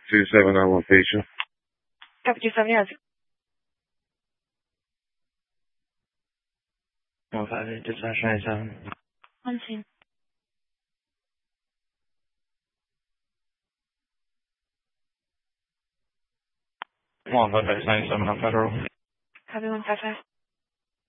627 on location. Copy 27, yes. 158, dispatch 97. On scene. One 97 on Federal. Copy 155.